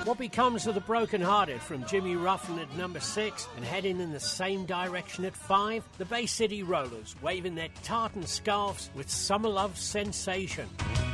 What Becomes of the Brokenhearted from Jimmy Ruffin at number 6, and heading in the same direction at 5, the Bay City Rollers waving their tartan scarves with Summer Love Sensation.